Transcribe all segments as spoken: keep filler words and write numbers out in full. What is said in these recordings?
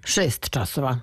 Šest časova.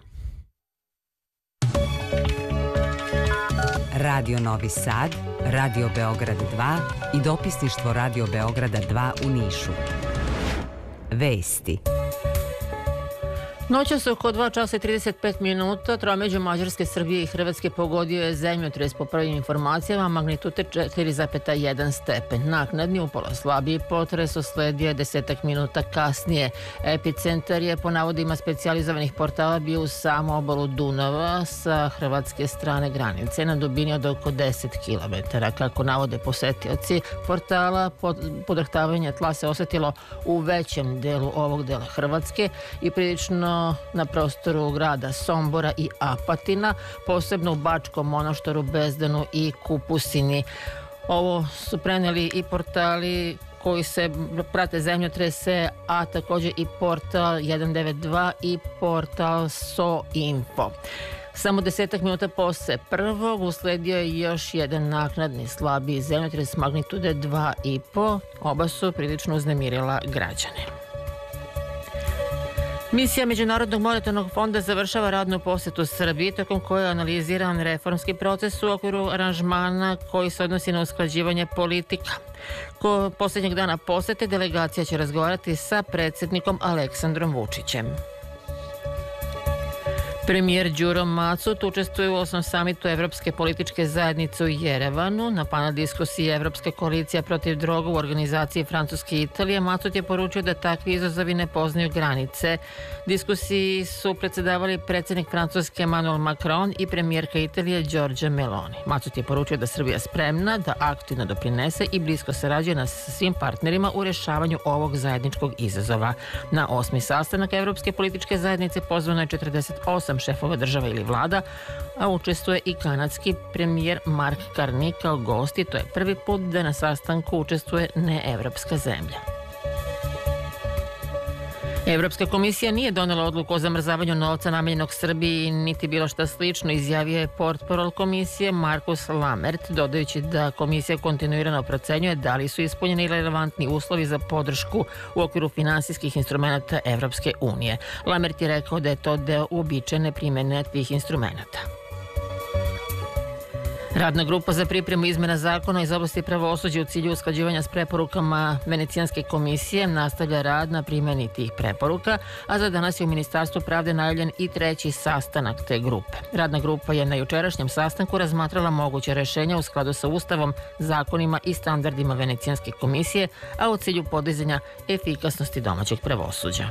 Radio Novi Sad, Radio Beograd dva i dopisništvo Radio Beograda dva u Nišu. Vesti. Noćas oko dva časa i trideset pet minuta tromeđu Mađarske, Srbije i Hrvatske pogodio je zemljotres po prvim informacijama magnitude četiri zarez jedan stepen. Naknadni upola slabiji potres usledio je desetak minuta kasnije. Epicentar je po navodima specijalizovanih portala bio u samu obalu Dunava sa hrvatske strane granice na dubini od oko deset kilometara. Kako navode posetioci portala, podrhtavanje tla se osetilo u većem delu ovog dela Hrvatske i prilično na prostoru grada Sombora i Apatina, posebno u Bačkom Monoštoru, Bezdanu i Kupusini. Ovo su preneli i portali koji se prate zemljotrese, a također i portal jedan devet dva i portal SoInfo. Samo desetak minuta posle prvog usledio je još jedan naknadni slabiji zemljotres magnitude dva i po. Oba su prilično uznemirila građane. Misija Međunarodnog monetarnog fonda završava radnu posjetu Srbiji, tokom koje je analiziran reformski proces u okviru aranžmana koji se odnosi na usklađivanje politika. Ko posljednjeg dana posete delegacija će razgovarati sa predsjednikom Aleksandrom Vučićem. Premijer Đuro Macut učestvuje u osmom samitu Evropske političke zajednice u Jerevanu. Na panel diskusiji Evropska koalicija protiv droga u organizaciji Francuske i Italije Macut je poručio da takvi izazovi ne poznaju granice. Diskusiji su predsjedavali predsjednik Francuske Emmanuel Macron i premijerka Italije Giorgia Meloni. Macut je poručio da Srbija spremna da aktivno doprinese i blisko sarađuje na svim partnerima u rješavanju ovog zajedničkog izazova. Na osmi sastanak Evropske političke zajednice pozvano je četrdeset osam šefova država ili vlada, a učestvuje i kanadski premijer Mark Carney kao gost i to je prvi put da na sastanku učestvuje neevropska zemlja. Evropska komisija nije donela odluku o zamrzavanju novca namenjenog Srbiji niti bilo šta slično, izjavio je portparol komisije Markus Lammert, dodajući da komisija kontinuirano procenjuje da li su ispunjeni relevantni uslovi za podršku u okviru finansijskih instrumenta Evropske unije. Lammert je rekao da je to deo uobičajene primjene tih instrumenta. Radna grupa za pripremu izmjena zakona iz oblasti pravosuđa u cilju usklađivanja s preporukama Venecijanske komisije nastavlja rad na primjeni tih preporuka, a za danas je u Ministarstvu pravde najavljen i treći sastanak te grupe. Radna grupa je na jučerašnjem sastanku razmatrala moguće rješenja u skladu sa Ustavom, zakonima i standardima Venecijanske komisije, a u cilju podizanja efikasnosti domaćeg pravosuđa.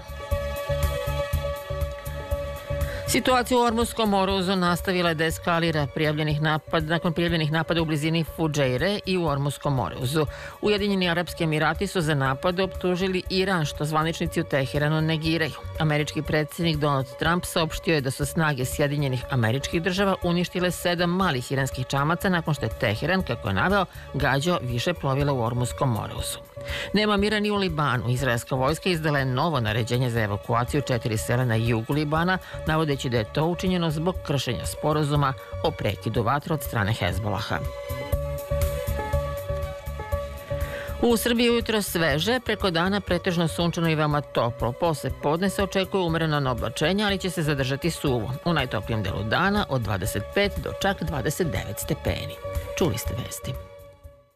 Situacija u Ormuškom moruzu nastavila je da eskalira prijavljenih napada, nakon prijavljenih napada u blizini Fudžeire i u Ormuškom moruzu. Ujedinjeni Arapski Emirati su za napad optužili Iran, što zvaničnici u Teheranu negiraju. Američki predsjednik Donald Trump saopštio je da su snage Sjedinjenih Američkih Država uništile sedam malih iranskih čamaca nakon što je Teheran, kako je naveo, gađao više plovila u Ormuškom moruzu. Nema mira ni u Libanu. Izraelska vojska izdala je novo naređenje za evakuaciju četiri sela na jugu Libana, navodeći da je to učinjeno zbog kršenja sporazuma o prekidu vatre od strane Hezbolaha. U Srbiji ujutro sveže, preko dana pretežno sunčano i veoma toplo. Posle podne se očekuje umereno oblačenje, ali će se zadržati suvo. U najtoplijem delu dana od dvadeset pet do čak dvadeset devet stepeni. Čuli ste vesti.